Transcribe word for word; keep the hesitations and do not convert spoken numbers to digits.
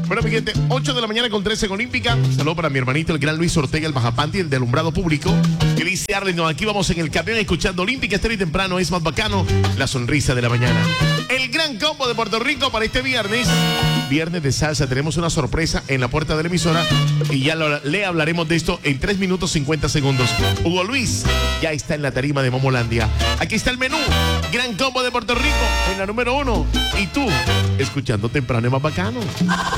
Bueno, mi gente, ocho de la mañana con trece en Olímpica. Saludos para mi hermanito, el gran Luis Ortega, el Bajapanti, el de alumbrado público. Que dice Arlington, aquí vamos en el camión escuchando Olímpica. Este y temprano es más bacano, la sonrisa de la mañana. El gran combo de Puerto Rico para este viernes. Viernes de salsa. Tenemos una sorpresa en la puerta de la emisora y ya lo, le hablaremos de esto en tres minutos cincuenta segundos. Hugo Luis ya está en la tarima de Momolandia. Aquí está el menú. Gran combo de Puerto Rico en la número uno. Y tú, escuchando temprano es más bacano.